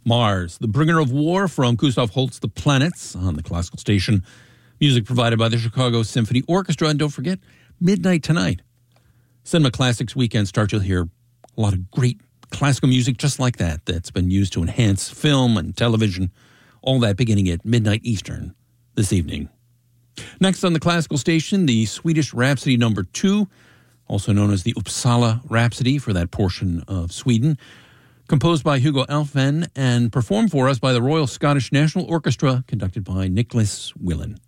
Mars, the bringer of war, from Gustav Holst's The Planets on the Classical Station. Music provided by the Chicago Symphony Orchestra. And don't forget, Midnight Tonight. Cinema Classics Weekend start. You'll hear a lot of great classical music just like that that's been used to enhance film and television. All that beginning at midnight Eastern this evening. Next on the Classical Station, the Swedish Rhapsody No. 2, also known as the Uppsala Rhapsody for that portion of Sweden, composed by Hugo Alfvén and performed for us by the Royal Scottish National Orchestra, conducted by Nicholas Willan.